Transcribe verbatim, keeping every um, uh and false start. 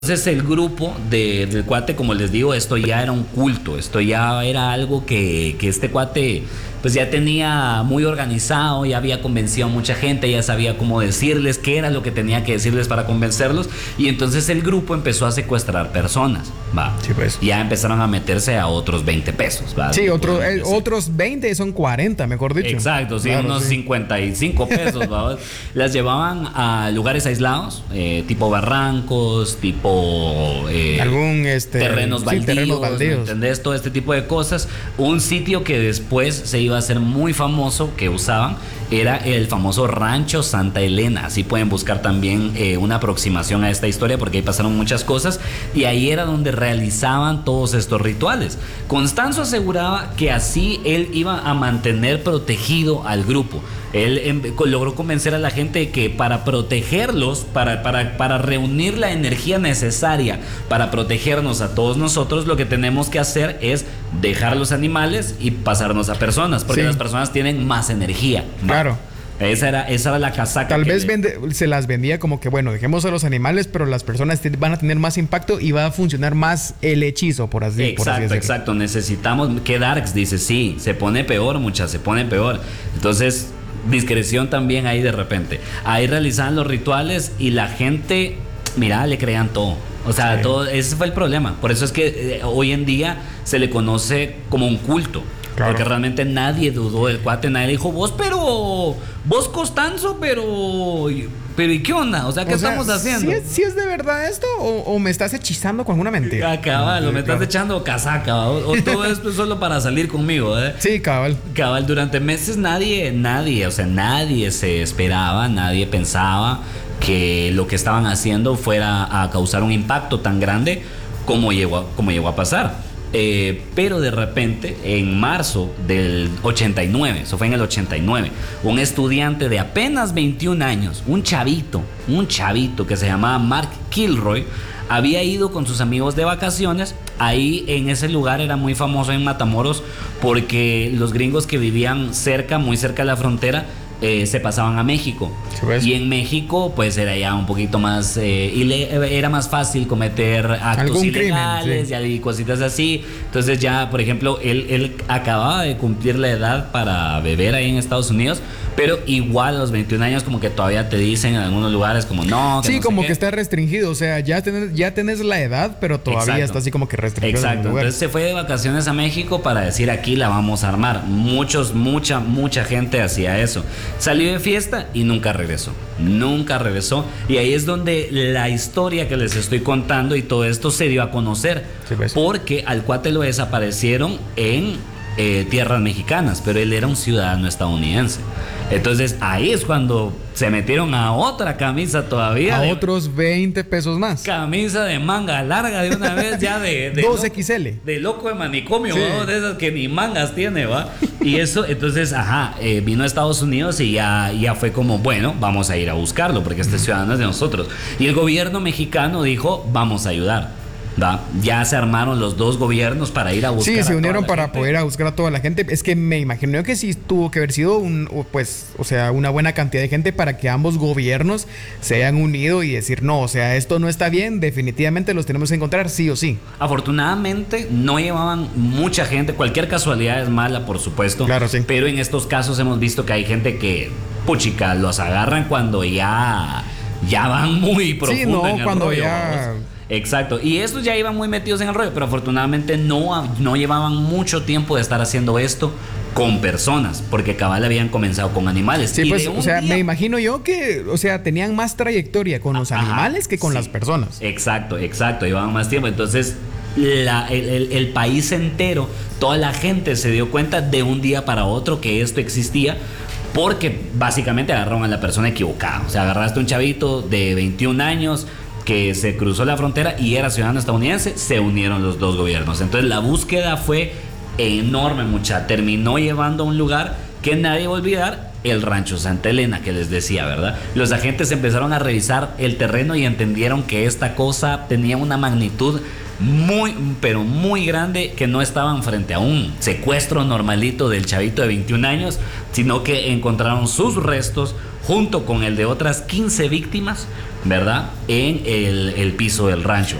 Entonces el grupo de, del cuate, como les digo, esto ya era un culto, esto ya era algo que, que este cuate pues ya tenía muy organizado, ya había convencido a mucha gente, ya sabía cómo decirles, qué era lo que tenía que decirles para convencerlos, y entonces el grupo empezó a secuestrar personas, va. Sí, pues. Ya empezaron a meterse a otros veinte pesos, va. Sí, otro, eh, otros veinte son cuarenta, mejor dicho. Exacto, sí, claro, unos sí. cincuenta y cinco pesos, ¿va? Las llevaban a lugares aislados, eh, tipo barrancos, tipo eh, algún este terrenos sí, baldíos, terrenos baldíos. ¿me entendés? Todo este tipo de cosas. Un sitio que después se iba a hacer muy famoso, que usaban, era el famoso Rancho Santa Elena. Así pueden buscar también eh, una aproximación a esta historia, porque ahí pasaron muchas cosas, y ahí era donde realizaban todos estos rituales. Constanzo aseguraba que así él iba a mantener protegido al grupo. Él em, logró convencer a la gente de que para protegerlos, para, para, para reunir la energía necesaria para protegernos a todos nosotros, lo que tenemos que hacer es dejar a los animales y pasarnos a personas, porque sí. las personas tienen más energía, ¿va? Claro. Esa era, esa era la casaca. Tal vez le... vende, se las vendía como que, bueno, dejemos a los animales, pero las personas van a tener más impacto y va a funcionar más el hechizo, por así, exacto, por así decirlo. Exacto. Necesitamos que Darks dice, sí, se pone peor, muchas, se pone peor. Entonces, discreción también ahí de repente. Ahí realizaban los rituales y la gente, mira, le creían todo. O sea, sí. todo, ese fue el problema. Por eso es que eh, hoy en día se le conoce como un culto. Claro. Porque realmente nadie dudó del cuate, nadie dijo, vos, pero, vos Constanzo, pero, pero ¿y qué onda? O sea, ¿qué o sea, estamos haciendo? ¿Si es, si es de verdad esto o, o me estás hechizando con alguna mentira? Ah, cabal, o me estás claro. echando casaca, o, o todo esto es solo para salir conmigo, ¿eh? Sí, cabal. Cabal, durante meses nadie, nadie, o sea, nadie se esperaba, nadie pensaba que lo que estaban haciendo fuera a causar un impacto tan grande como llegó a, como llegó a pasar. Eh, pero de repente, en marzo del ochenta y nueve, eso fue en el ochenta y nueve, un estudiante de apenas veintiún años, un chavito, un chavito que se llamaba Mark Kilroy, había ido con sus amigos de vacaciones. Ahí en ese lugar era muy famoso en Matamoros porque los gringos que vivían cerca, muy cerca de la frontera, Eh, se pasaban a México. Y en México pues era ya un poquito más eh, ile- era más fácil cometer actos algún ilegales, crimen, sí. y cositas así. Entonces ya, por ejemplo, él, él acababa de cumplir la edad para beber ahí en Estados Unidos, pero igual a los veintiún años como que todavía te dicen en algunos lugares como no, que sí, no sé como qué. que está restringido, o sea, ya tenés, ya tenés la edad, pero todavía Exacto. está así como que restringido. Exacto, entonces se fue de vacaciones a México para decir aquí la vamos a armar. Muchos, mucha, mucha gente hacía eso. Salió de fiesta y nunca regresó. Nunca regresó. Y ahí es donde la historia que les estoy contando y todo esto se dio a conocer. Sí, pues. Porque al cuate lo desaparecieron en eh, tierras mexicanas, pero él era un ciudadano estadounidense. Entonces ahí es cuando se metieron a otra camisa todavía. A de, otros veinte pesos más. Camisa de manga larga de una vez ya de... de dos equis ele. De loco de manicomio, sí. ¿no? De esas que ni mangas tiene, ¿va? Y eso, entonces, ajá, eh, vino a Estados Unidos y ya, ya fue como, bueno, vamos a ir a buscarlo porque este ciudadano es de nosotros. Y el gobierno mexicano dijo, vamos a ayudar. ¿Va? Ya se armaron los dos gobiernos para ir a buscar. Sí, se a unieron para gente. poder a buscar a toda la gente. Es que me imagino que sí tuvo que haber sido un, pues, o sea, una buena cantidad de gente para que ambos gobiernos se hayan unido y decir, no, o sea, esto no está bien, definitivamente los tenemos que encontrar sí o sí. Afortunadamente no llevaban mucha gente, cualquier casualidad es mala, por supuesto. Claro, sí. Pero en estos casos hemos visto que hay gente que, puchica, los agarran cuando ya, ya van muy profundo. Sí, no, en el cuando rollo, ya... vamos. Exacto, y estos ya iban muy metidos en el rollo, pero afortunadamente no, no llevaban mucho tiempo de estar haciendo esto con personas, porque cabal habían comenzado con animales. Sí, y pues, o sea, día... me imagino yo que, o sea, tenían más trayectoria con los Ajá, animales que con sí. las personas. Exacto, exacto, llevaban más tiempo, entonces la, el, el, el país entero, toda la gente se dio cuenta de un día para otro que esto existía, porque básicamente agarraron a la persona equivocada. O sea, agarraste un chavito de veintiún años que se cruzó la frontera y era ciudadano estadounidense, se unieron los dos gobiernos. Entonces la búsqueda fue enorme, mucha. Terminó llevando a un lugar que nadie va a olvidar, el rancho Santa Elena que les decía, ¿verdad? Los agentes empezaron a revisar el terreno y entendieron que esta cosa tenía una magnitud muy, pero muy grande, que no estaban frente a un secuestro normalito del chavito de veintiún años, sino que encontraron sus restos junto con el de otras quince víctimas, ¿verdad? En el, el piso del rancho.